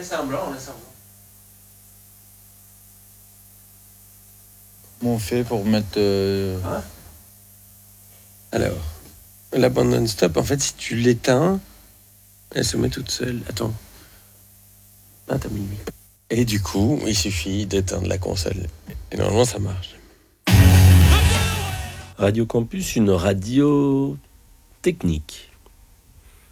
semblant, on laisse semblant. Comment on fait pour mettre... Alors, la bande non-stop, en fait, si tu l'éteins, elle se met toute seule. Attends. Ah, t'as mis lui. Et du coup, il suffit d'éteindre la console. Et normalement, ça marche. Radio Campus, une radio technique.